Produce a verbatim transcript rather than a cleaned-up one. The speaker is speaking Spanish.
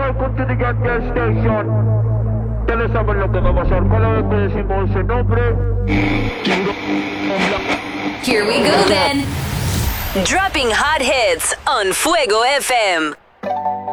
welcome to the Get Girl Station. Ya le saben lo que va a pasar. Cada vez que decimos ese nombre. Here we go then. Dropping hot hits on Fuego F M.